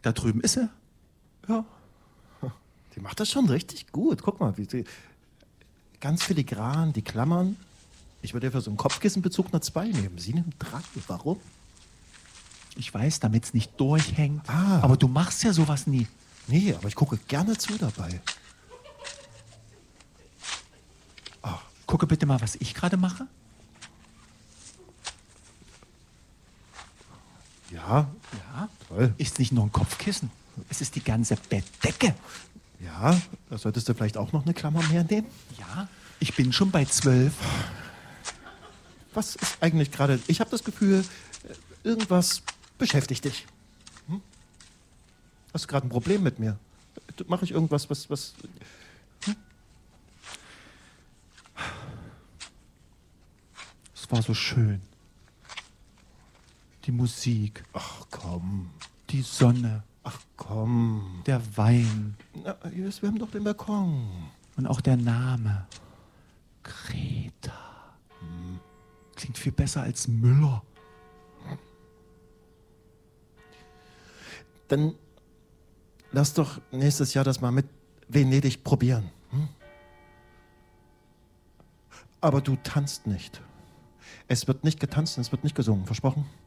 Da drüben ist sie. Ja. Die macht das schon richtig gut. Guck mal, wie sie ganz filigran, die Klammern. Ich würde ja für so einen Kopfkissenbezug eine 2 nehmen. Sie nimmt 3. Warum? Ich weiß, damit es nicht durchhängt. Ah. Aber du machst ja sowas nie. Nee, aber ich gucke gerne zu dabei. Gucke bitte mal, was ich gerade mache. Ja, Ja. toll. Ist nicht nur ein Kopfkissen. Es ist die ganze Bettdecke. Ja, da solltest du vielleicht auch noch eine Klammer mehr nehmen. Ja. Ich bin schon bei 12. Was ist eigentlich gerade? Ich habe das Gefühl, irgendwas beschäftigt dich. Hast du gerade ein Problem mit mir? Mache ich irgendwas, was... Es war so schön. Die Musik, Ach komm, die Sonne, ach komm. der Wein Na, wir haben doch den Balkon. und auch der Name. Greta. Klingt viel besser als Müller. Dann lass doch nächstes Jahr das mal mit Venedig probieren. Aber du tanzt nicht. Es wird nicht getanzt und es wird nicht gesungen, versprochen?